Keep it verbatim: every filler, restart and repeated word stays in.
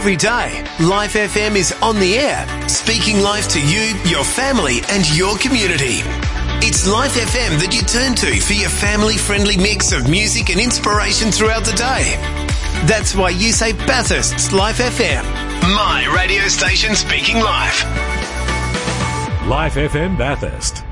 every day, Life F M is on the air, speaking life to you, your family and your community. It's Life F M that you turn to for your family-friendly mix of music and inspiration throughout the day. That's why you say Bathurst's Life F M. My radio station speaking life. Life F M Bathurst.